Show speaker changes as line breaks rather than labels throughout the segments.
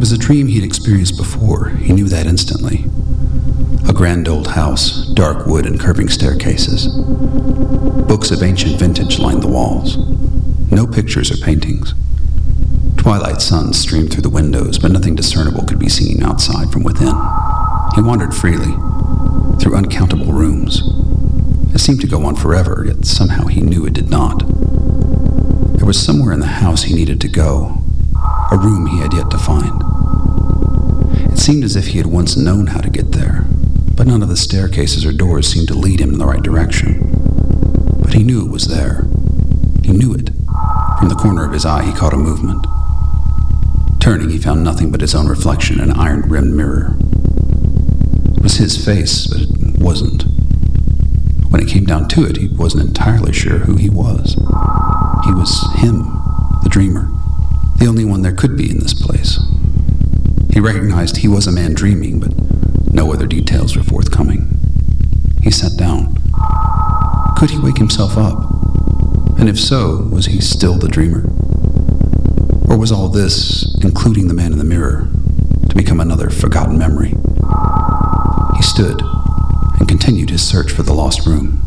was a dream he'd experienced before. He knew that instantly. A grand old house, dark wood and curving staircases. Books of ancient vintage lined the walls. No pictures or paintings. Twilight suns streamed through the windows, but nothing discernible could be seen outside from within. He wandered freely, through uncountable rooms. It seemed to go on forever, yet somehow he knew it did not. There was somewhere in the house he needed to go, a room he had yet to find. It seemed as if he had once known how to get there, but none of the staircases or doors seemed to lead him in the right direction. But he knew it was there. He knew it. From the corner of his eye, he caught a movement. Turning, he found nothing but his own reflection in an iron-rimmed mirror. It was his face, but it wasn't. When it came down to it, he wasn't entirely sure who he was. He was him, the dreamer, the only one there could be in this place. He recognized he was a man dreaming, but no other details were forthcoming. He sat down. Could he wake himself up? And if so, was he still the dreamer? Or was all this, including the man in the mirror, to become another forgotten memory? He stood and continued his search for the lost room.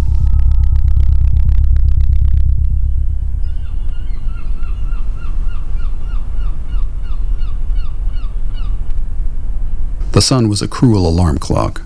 The sun was a cruel alarm clock.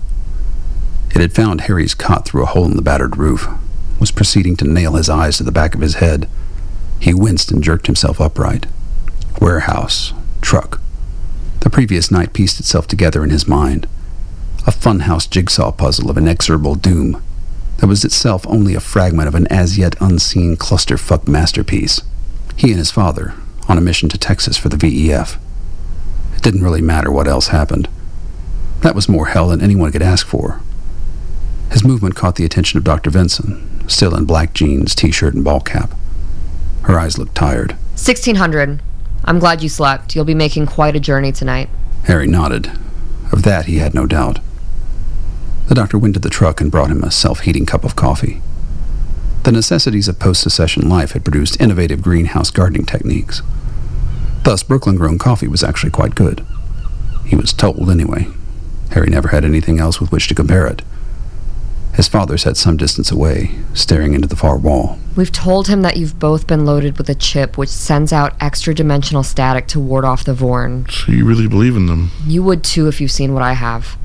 It had found Harry's cot through a hole in the battered roof, was proceeding to nail his eyes to the back of his head. He winced and jerked himself upright. Warehouse, truck. The previous night pieced itself together in his mind. A funhouse jigsaw puzzle of inexorable doom that was itself only a fragment of an as-yet unseen clusterfuck masterpiece. He and his father, on a mission to Texas for the VEF. It didn't really matter what else happened. That was more hell than anyone could ask for. His movement caught the attention of Dr. Vinson, still in black jeans, t-shirt, and ball cap. Her eyes looked tired.
1600. I'm glad you slept. You'll be making quite a journey tonight.
Harry nodded. Of that he had no doubt. The doctor went to the truck and brought him a self-heating cup of coffee. The necessities of post-secession life had produced innovative greenhouse gardening techniques. Thus, Brooklyn-grown coffee was actually quite good. He was told, anyway. Harry never had anything else with which to compare it. His father sat some distance away, staring into the far wall.
We've told him that you've both been loaded with a chip which sends out extra-dimensional static to ward off the Vorn.
So you really believe in them?
You would too if you've seen what I have.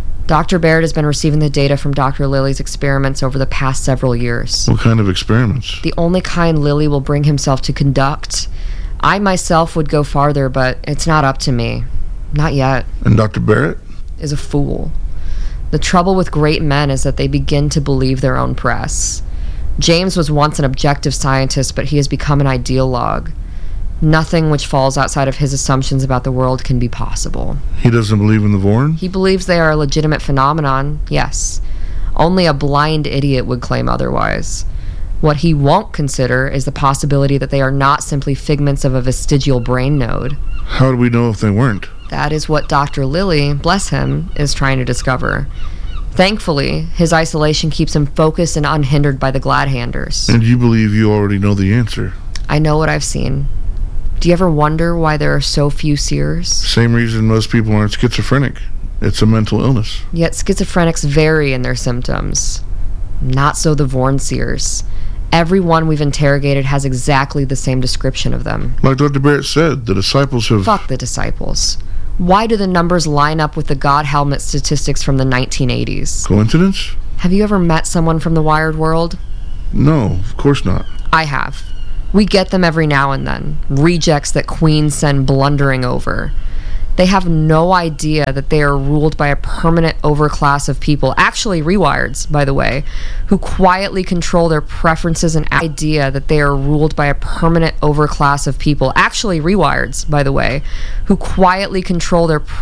Dr. Baird has been receiving the data from Dr. Lilly's experiments over the past several years.
What kind of experiments?
The only kind Lilly will bring himself to conduct. I myself would go farther, but it's not up to me. Not yet.
And Dr. Barrett?
Is a fool. The trouble with great men is that they begin to believe their own press. James was once an objective scientist, but he has become an ideologue. Nothing which falls outside of his assumptions about the world can be possible.
He doesn't believe in the Vorn?
He believes they are a legitimate phenomenon, yes. Only a blind idiot would claim otherwise. What he won't consider is the possibility that they are not simply figments of a vestigial brain node.
How do we know if they weren't?
That is what Dr. Lilly, bless him, is trying to discover. Thankfully, his isolation keeps him focused and unhindered by the Gladhanders.
And you believe you already know the answer?
I know what I've seen. Do you ever wonder why there are so few seers?
Same reason most people aren't schizophrenic. It's a mental illness.
Yet schizophrenics vary in their symptoms. Not so the Vorn seers. Everyone we've interrogated has exactly the same description of them.
Like Dr. Barrett said, the disciples have...
Fuck the disciples. Why do the numbers line up with the God helmet statistics from the 1980s?
Coincidence?
Have you ever met someone from the wired world?
No, of course not.
I have. We get them every now and then. Rejects that queens send blundering over. They have no idea that they are ruled by a permanent overclass of people, actually rewireds, by the way, who quietly control their preferences and idea that they are ruled by a permanent overclass of people, actually rewireds, by the way, who quietly control their